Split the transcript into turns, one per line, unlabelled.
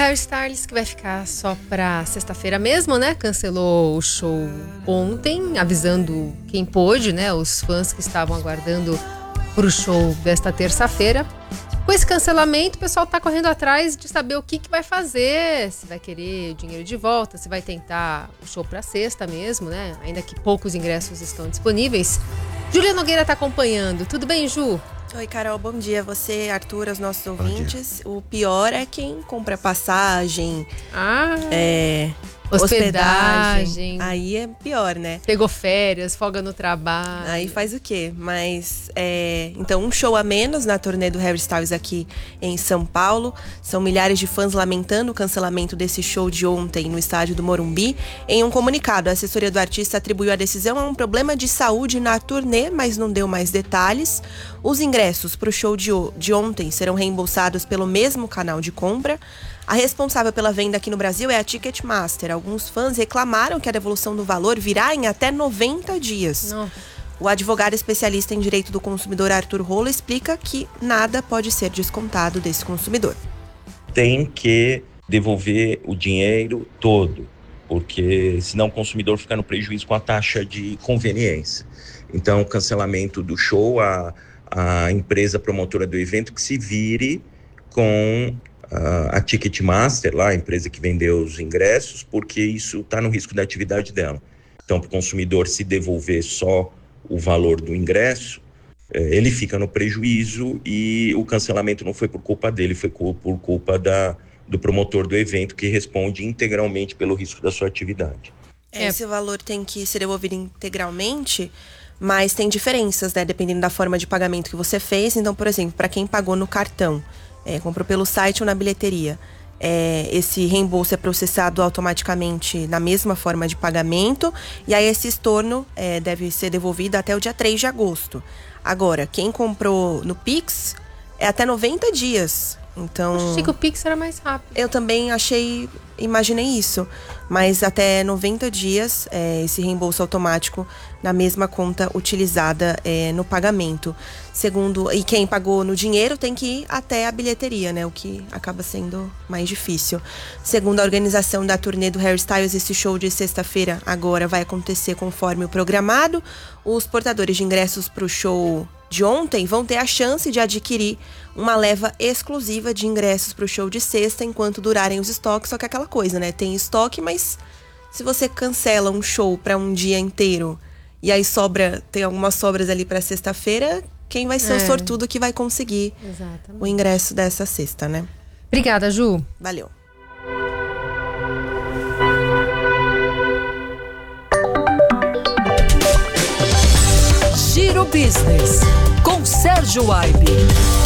Harry Styles, que vai ficar só pra sexta-feira mesmo, né? Cancelou o show ontem, avisando quem pôde, né? Os fãs que estavam aguardando pro show desta terça-feira. Com esse cancelamento, o pessoal tá correndo atrás de saber o que vai fazer, se vai querer o dinheiro de volta, se vai tentar o show pra sexta mesmo, né? Ainda que poucos ingressos estão disponíveis. Júlia Nogueira tá acompanhando. Tudo bem, Ju?
Oi, Carol, bom dia. Você, Arthur, aos nossos ouvintes. O pior é quem compra passagem, hospedagem. Aí é pior, né?
Pegou férias, folga no trabalho.
Aí faz o quê? Mas, então, um show a menos na turnê do Harry Styles aqui em São Paulo. São milhares de fãs lamentando o cancelamento desse show de ontem no estádio do Morumbi. Em um comunicado, a assessoria do artista atribuiu a decisão a um problema de saúde na turnê, mas não deu mais detalhes. Os ingressos para o show de ontem serão reembolsados pelo mesmo canal de compra. A responsável pela venda aqui no Brasil é a Ticketmaster. Alguns fãs reclamaram que a devolução do valor virá em até 90 dias.
Não.
O advogado especialista em direito do consumidor Arthur Rolo explica que nada pode ser descontado desse consumidor.
Tem que devolver o dinheiro todo, porque senão o consumidor fica no prejuízo com a taxa de conveniência. Então, o cancelamento do show, a empresa promotora do evento que se vire com a Ticketmaster, lá, a empresa que vendeu os ingressos, porque isso está no risco da atividade dela. Então, para o consumidor se devolver só o valor do ingresso, ele fica no prejuízo e o cancelamento não foi por culpa dele, foi por culpa do promotor do evento, que responde integralmente pelo risco da sua atividade.
Esse valor tem que ser devolvido integralmente, mas tem diferenças, né? Dependendo da forma de pagamento que você fez. Então, por exemplo, para quem pagou no cartão, comprou pelo site ou na bilheteria, esse reembolso é processado automaticamente na mesma forma de pagamento, e aí esse estorno deve ser devolvido até o dia 3 de agosto. Agora, quem comprou no Pix é até 90 dias. Então,
Eu achei que o Pix era mais rápido.
eu também imaginei isso. Mas até 90 dias, esse reembolso automático na mesma conta utilizada no pagamento. E quem pagou no dinheiro tem que ir até a bilheteria, né? O que acaba sendo mais difícil. Segundo a organização da turnê do Harry Styles, esse show de sexta-feira agora vai acontecer conforme o programado. Os portadores de ingressos para o show de ontem vão ter a chance de adquirir uma leva exclusiva de ingressos para o show de sexta enquanto durarem os estoques. Só que é aquela coisa, né? Tem estoque, mas se você cancela um show para um dia inteiro e aí tem algumas sobras ali para sexta-feira, quem vai ser o sortudo que vai conseguir o ingresso dessa sexta, né?
Obrigada, Ju.
Valeu.
Giro Business, com Sérgio Aibe.